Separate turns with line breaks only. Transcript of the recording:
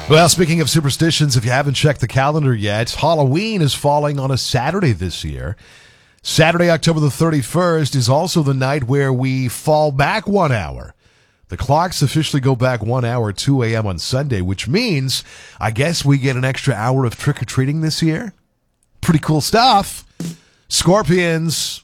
Well, speaking of superstitions, if you haven't checked the calendar yet, Halloween is falling on a Saturday this year. Saturday, October the 31st, is also the night where we fall back 1 hour. The clocks officially go back 1 hour, 2 a.m. on Sunday, which means I guess we get an extra hour of trick-or-treating this year. Pretty cool stuff. Scorpions,